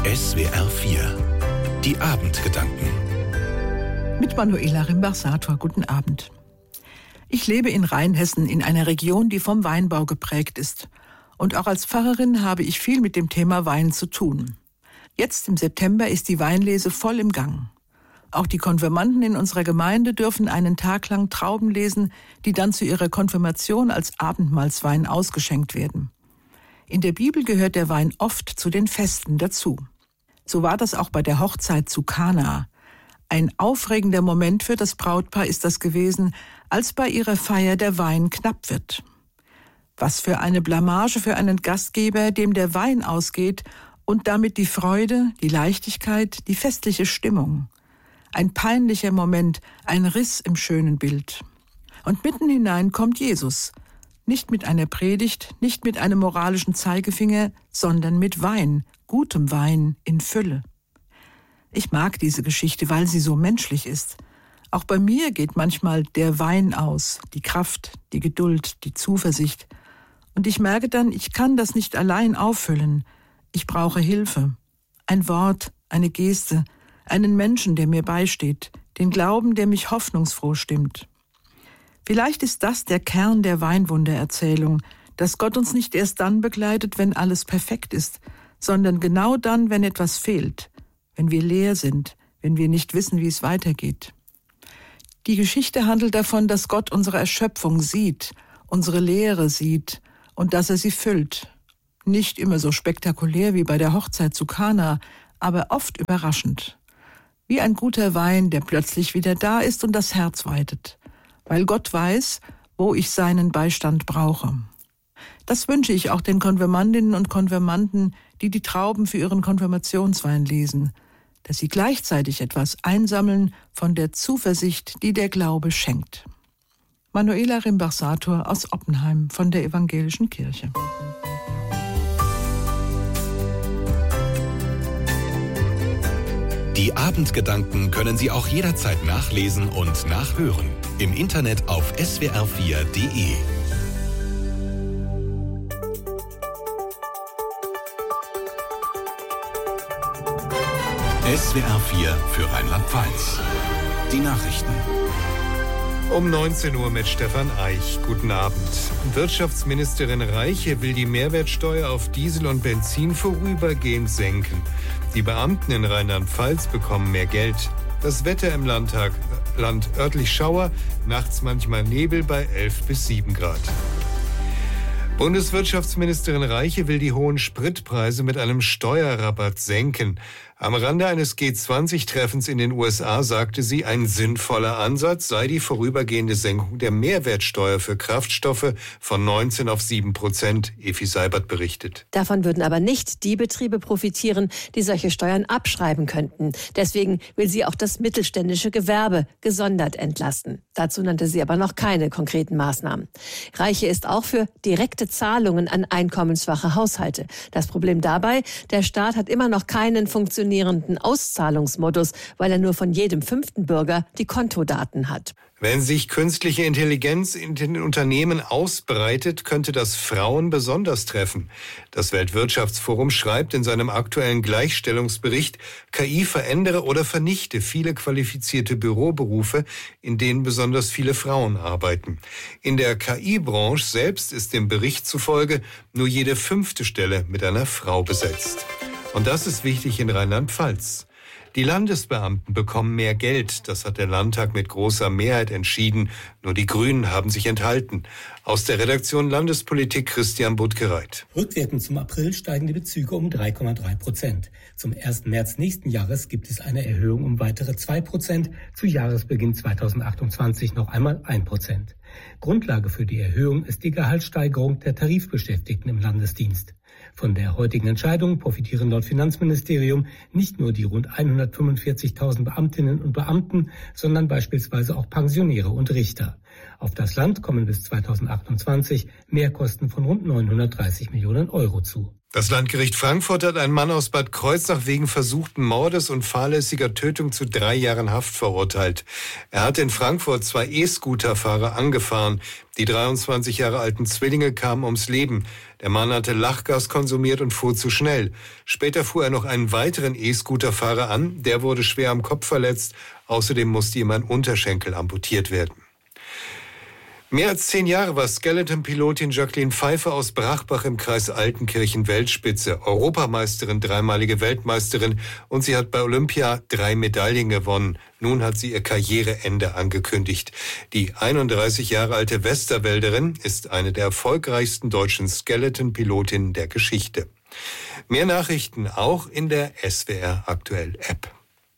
SWR 4 Die Abendgedanken Mit Manuela Rimbach-Sator, guten Abend. Ich lebe in Rheinhessen in einer Region, die vom Weinbau geprägt ist. Und auch als Pfarrerin habe ich viel mit dem Thema Wein zu tun. Jetzt im September ist die Weinlese voll im Gang. Auch die Konfirmanden in unserer Gemeinde dürfen einen Tag lang Trauben lesen, die dann zu ihrer Konfirmation als Abendmahlswein ausgeschenkt werden. In der Bibel gehört der Wein oft zu den Festen dazu. So war das auch bei der Hochzeit zu Kana. Ein aufregender Moment für das Brautpaar ist das gewesen, als bei ihrer Feier der Wein knapp wird. Was für eine Blamage für einen Gastgeber, dem der Wein ausgeht und damit die Freude, die Leichtigkeit, die festliche Stimmung. Ein peinlicher Moment, ein Riss im schönen Bild. Und mitten hinein kommt Jesus. Nicht mit einer Predigt, nicht mit einem moralischen Zeigefinger, sondern mit Wein, gutem Wein in Fülle. Ich mag diese Geschichte, weil sie so menschlich ist. Auch bei mir geht manchmal der Wein aus, die Kraft, die Geduld, die Zuversicht. Und ich merke dann, ich kann das nicht allein auffüllen. Ich brauche Hilfe. Ein Wort, eine Geste, einen Menschen, der mir beisteht, den Glauben, der mich hoffnungsfroh stimmt. Vielleicht ist das der Kern der Weinwundererzählung, dass Gott uns nicht erst dann begleitet, wenn alles perfekt ist, sondern genau dann, wenn etwas fehlt, wenn wir leer sind, wenn wir nicht wissen, wie es weitergeht. Die Geschichte handelt davon, dass Gott unsere Erschöpfung sieht, unsere Leere sieht und dass er sie füllt. Nicht immer so spektakulär wie bei der Hochzeit zu Kana, aber oft überraschend. Wie ein guter Wein, der plötzlich wieder da ist und das Herz weitet. Weil Gott weiß, wo ich seinen Beistand brauche. Das wünsche ich auch den Konfirmandinnen und Konfirmanden, die die Trauben für ihren Konfirmationswein lesen, dass sie gleichzeitig etwas einsammeln von der Zuversicht, die der Glaube schenkt. Manuela Rimbach-Sator aus Oppenheim von der Evangelischen Kirche. Die Abendgedanken können Sie auch jederzeit nachlesen und nachhören. Im Internet auf swr4.de. SWR 4 für Rheinland-Pfalz. Die Nachrichten. Um 19 Uhr mit Stefan Eich. Guten Abend. Wirtschaftsministerin Reiche will die Mehrwertsteuer auf Diesel und Benzin vorübergehend senken. Die Beamten in Rheinland-Pfalz bekommen mehr Geld. Das Wetter im Land örtlich Schauer, nachts manchmal Nebel bei 11 bis 7 Grad. Bundeswirtschaftsministerin Reiche will die hohen Spritpreise mit einem Steuerrabatt senken. Am Rande eines G20-Treffens in den USA sagte sie, ein sinnvoller Ansatz sei die vorübergehende Senkung der Mehrwertsteuer für Kraftstoffe von 19 auf 7%, Efi Seibert berichtet. Davon würden aber nicht die Betriebe profitieren, die solche Steuern abschreiben könnten. Deswegen will sie auch das mittelständische Gewerbe gesondert entlasten. Dazu nannte sie aber noch keine konkreten Maßnahmen. Reiche ist auch für direkte Zahlungen an einkommensschwache Haushalte. Das Problem dabei, der Staat hat immer noch keinen funktionierenden Auszahlungsmodus, weil er nur von jedem 5. Bürger die Kontodaten hat. Wenn sich künstliche Intelligenz in den Unternehmen ausbreitet, könnte das Frauen besonders treffen. Das Weltwirtschaftsforum schreibt in seinem aktuellen Gleichstellungsbericht, KI verändere oder vernichte viele qualifizierte Büroberufe, in denen besonders viele Frauen arbeiten. In der KI-Branche selbst ist dem Bericht zufolge nur jede 5. Stelle mit einer Frau besetzt. Und das ist wichtig in Rheinland-Pfalz. Die Landesbeamten bekommen mehr Geld. Das hat der Landtag mit großer Mehrheit entschieden. Nur die Grünen haben sich enthalten. Aus der Redaktion Landespolitik Christian Buttgereit. Rückwirkend zum April steigen die Bezüge um 3,3%. Zum 1. März nächsten Jahres gibt es eine Erhöhung um weitere 2%. Zu Jahresbeginn 2028 noch einmal 1%. Grundlage für die Erhöhung ist die Gehaltssteigerung der Tarifbeschäftigten im Landesdienst. Von der heutigen Entscheidung profitieren laut Finanzministerium nicht nur die rund 145.000 Beamtinnen und Beamten, sondern beispielsweise auch Pensionäre und Richter. Auf das Land kommen bis 2028 Mehrkosten von rund 930 Millionen Euro zu. Das Landgericht Frankfurt hat einen Mann aus Bad Kreuznach wegen versuchten Mordes und fahrlässiger Tötung zu 3 Jahren Haft verurteilt. Er hat in Frankfurt 2 E-Scooter-Fahrer angefahren. Die 23 Jahre alten Zwillinge kamen ums Leben. Der Mann hatte Lachgas konsumiert und fuhr zu schnell. Später fuhr er noch einen weiteren E-Scooter-Fahrer an. Der wurde schwer am Kopf verletzt. Außerdem musste ihm ein Unterschenkel amputiert werden. Mehr als 10 Jahre war Skeleton-Pilotin Jacqueline Pfeiffer aus Brachbach im Kreis Altenkirchen Weltspitze, Europameisterin, 3-malige Weltmeisterin, und sie hat bei Olympia 3 Medaillen gewonnen. Nun hat sie ihr Karriereende angekündigt. Die 31 Jahre alte Westerwälderin ist eine der erfolgreichsten deutschen Skeleton-Pilotinnen der Geschichte. Mehr Nachrichten auch in der SWR Aktuell App.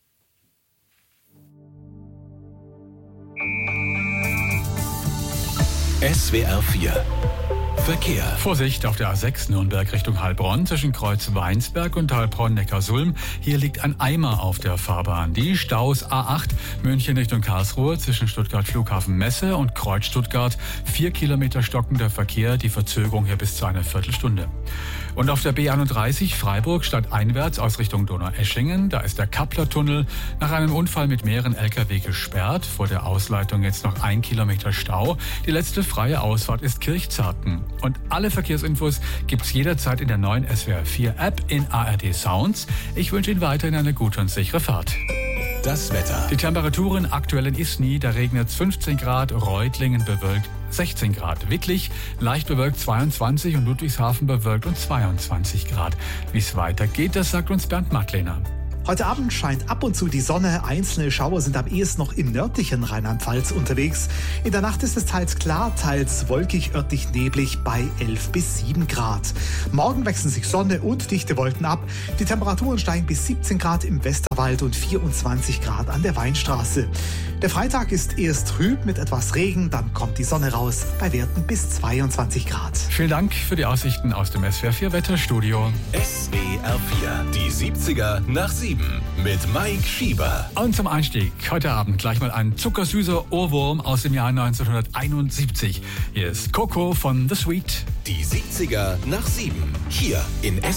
SWR 4 Verkehr. Vorsicht auf der A6 Nürnberg Richtung Heilbronn zwischen Kreuz Weinsberg und Heilbronn-Neckarsulm. Hier liegt ein Eimer auf der Fahrbahn. Die Staus A8 München Richtung Karlsruhe zwischen Stuttgart Flughafen Messe und Kreuz Stuttgart. 4 Kilometer stockender Verkehr, die Verzögerung hier bis zu einer Viertelstunde. Und auf der B31 Freiburg stadteinwärts aus Richtung Donaueschingen, da ist der Kappler-Tunnel nach einem Unfall mit mehreren Lkw gesperrt. Vor der Ausleitung jetzt noch 1 Kilometer Stau. Die letzte freie Ausfahrt ist Kirchzarten. Und alle Verkehrsinfos gibt's jederzeit in der neuen SWR 4 App in ARD Sounds. Ich wünsche Ihnen weiterhin eine gute und sichere Fahrt. Das Wetter. Die Temperaturen aktuell in Isny, da regnet es 15 Grad, Reutlingen bewölkt 16 Grad. Wittlich leicht bewölkt 22 und Ludwigshafen bewölkt und 22 Grad. Wie es weitergeht, das sagt uns Bernd Mattlehner. Heute Abend scheint ab und zu die Sonne. Einzelne Schauer sind am ehesten noch im nördlichen Rheinland-Pfalz unterwegs. In der Nacht ist es teils klar, teils wolkig, örtlich neblig bei 11 bis 7 Grad. Morgen wechseln sich Sonne und dichte Wolken ab. Die Temperaturen steigen bis 17 Grad im Westerwald und 24 Grad an der Weinstraße. Der Freitag ist erst trüb mit etwas Regen, dann kommt die Sonne raus bei Werten bis 22 Grad. Vielen Dank für die Aussichten aus dem SWR 4 Wetterstudio. SWR 4, die 70er nach 7 mit Mike Schieber. Und zum Einstieg heute Abend gleich mal ein zuckersüßer Ohrwurm aus dem Jahr 1971. Hier ist Coco von The Sweet. Die 70er nach 7, hier in SWR